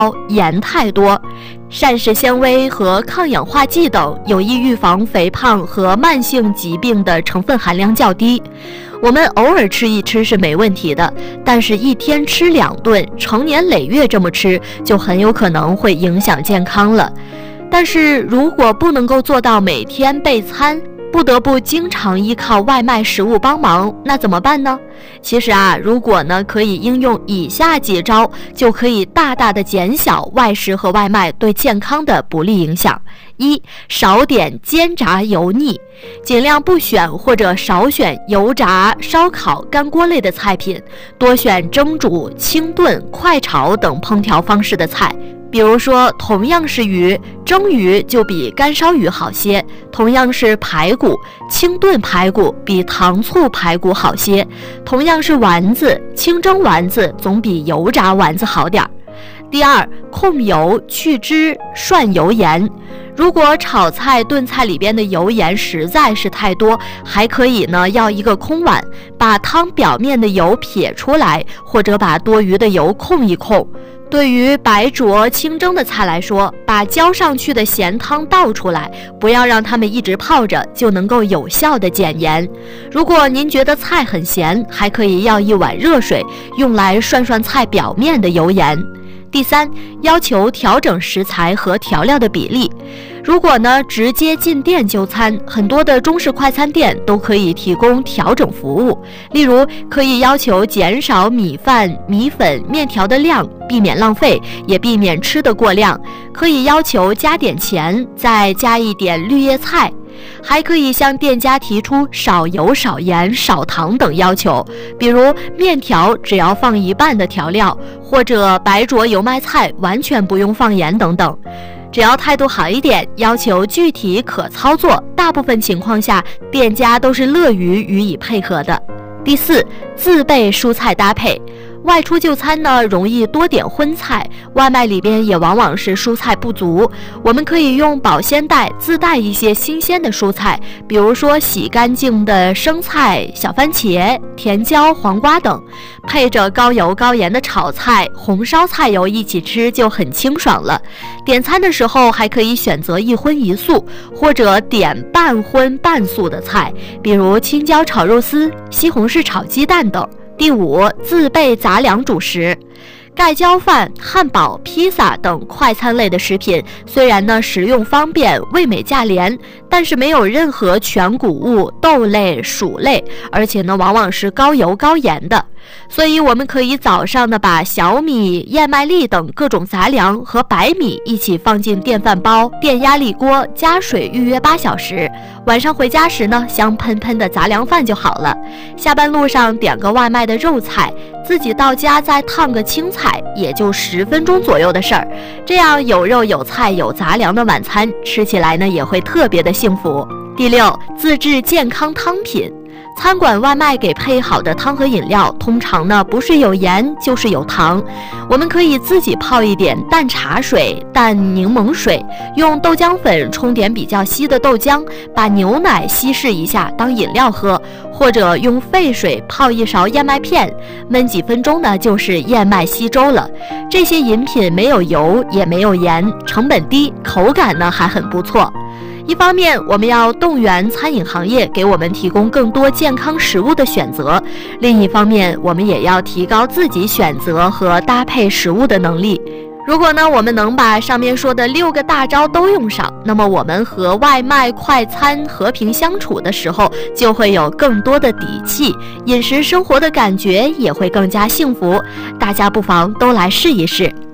盐太多。膳食纤维和抗氧化剂等有益预防肥胖和慢性疾病的成分含量较低。我们偶尔吃一吃是没问题的，但是一天吃2顿，成年累月这么吃，就很有可能会影响健康了。但是如果不能够做到每天备餐，不得不经常依靠外卖食物帮忙，那怎么办呢？其实如果可以应用以下几招，就可以大大的减小外食和外卖对健康的不利影响。一、少点煎炸油腻，尽量不选或者少选油炸、烧烤、干锅类的菜品，多选蒸煮、清炖、快炒等烹调方式的菜。比如说，同样是鱼，蒸鱼就比干烧鱼好些；同样是排骨，清炖排骨比糖醋排骨好些；同样是丸子，清蒸丸子总比油炸丸子好点儿。第二，控油去脂涮油盐。如果炒菜炖菜里边的油盐实在是太多，还可以要一个空碗，把汤表面的油撇出来，或者把多余的油控一控。对于白灼清蒸的菜来说，把浇上去的咸汤倒出来，不要让它们一直泡着，就能够有效的减盐。如果您觉得菜很咸，还可以要一碗热水，用来涮涮菜表面的油盐。第三，要求调整食材和调料的比例。如果直接进店就餐，很多的中式快餐店都可以提供调整服务。例如，可以要求减少米饭、米粉、面条的量，避免浪费，也避免吃得过量。可以要求加点钱，再加一点绿叶菜。还可以向店家提出少油、少盐、少糖等要求，比如面条只要放1半的调料，或者白灼油麦菜完全不用放盐等等。只要态度好一点，要求具体可操作，大部分情况下店家都是乐于予以配合的。第四，自备蔬菜搭配。外出就餐容易多点荤菜，外卖里边也往往是蔬菜不足。我们可以用保鲜袋自带一些新鲜的蔬菜，比如说洗干净的生菜、小番茄、甜椒、黄瓜等，配着高油高盐的炒菜、红烧菜油一起吃就很清爽了。点餐的时候还可以选择一荤一素，或者点半荤半素的菜，比如青椒炒肉丝、西红柿炒鸡蛋等。第五，自备杂粮主食。盖浇饭、汉堡、披萨等快餐类的食品，虽然食用方便、味美价廉，但是没有任何全谷物、豆类、薯类，而且往往是高油高盐的。所以我们可以早上把小米、燕麦粒等各种杂粮和白米一起放进电饭煲、电压力锅，加水预约8小时。晚上回家时香喷喷的杂粮饭就好了。下班路上点个外卖的肉菜，自己到家再烫个青菜，也就10分钟左右的事儿。这样有肉有菜有杂粮的晚餐，吃起来也会特别的幸福。第六，自制健康汤品。餐馆外卖给配好的汤和饮料，通常不是有盐就是有糖。我们可以自己泡一点淡茶水、淡柠檬水，用豆浆粉冲点比较稀的豆浆，把牛奶稀释一下当饮料喝，或者用沸水泡一勺燕麦片，焖几分钟就是燕麦稀粥了。这些饮品没有油也没有盐，成本低，口感还很不错。一方面，我们要动员餐饮行业给我们提供更多健康食物的选择；另一方面，我们也要提高自己选择和搭配食物的能力。如果我们能把上面说的6个大招都用上，那么我们和外卖快餐和平相处的时候，就会有更多的底气，饮食生活的感觉也会更加幸福。大家不妨都来试一试。